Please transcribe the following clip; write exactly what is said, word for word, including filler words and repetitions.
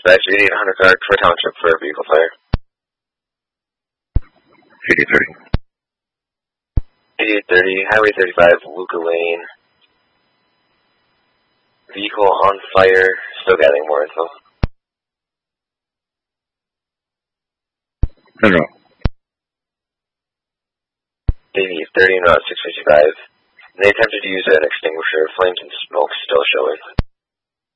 Dispatch eighty-eight hundred guard for Township for a vehicle fire. eighty-eight thirty. eighty-eight thirty, Highway thirty-five, Luca Lane. Vehicle on fire, still gathering more info. General. eighty-eight thirty and Route six fifty-five. They attempted to use an extinguisher. Flames and smoke still showing.